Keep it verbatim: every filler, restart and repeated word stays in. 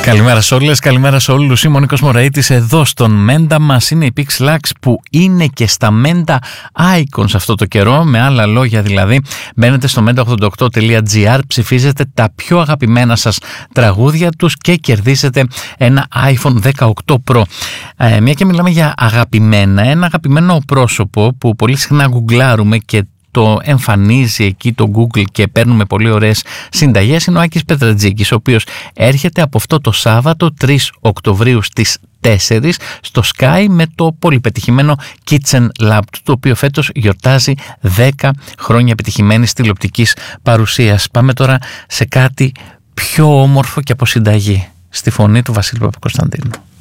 Καλημέρα σε όλες, καλημέρα σε όλους. Είμαι ο Νίκος Μωραΐτης, εδώ στον Μέντα μας. Είναι η Pixelax που είναι και στα Μέντα Icons αυτό το καιρό. Με άλλα λόγια δηλαδή, μπαίνετε στο μέντα ογδόντα οκτώ τελεία τζι άρ, ψηφίζετε τα πιο αγαπημένα σας τραγούδια τους και κερδίσετε ένα άιφον δεκαοκτώ Pro. Ε, μια και μιλάμε για αγαπημένα, ένα αγαπημένο πρόσωπο που πολύ συχνά γκουγκλάρουμε και το εμφανίζει εκεί το Google και παίρνουμε πολύ ωραίες συνταγές, είναι ο Άκης Πετρατζίκης, ο οποίος έρχεται από αυτό το Σάββατο τρεις Οκτωβρίου στις τέσσερις στο Sky με το πολυπετυχημένο Kitchen Lab του, το οποίο φέτος γιορτάζει δέκα χρόνια επιτυχημένης τηλεοπτικής παρουσίας. Πάμε τώρα σε κάτι πιο όμορφο και από συνταγή, στη φωνή του Βασίλη Παπακοσταντίνου.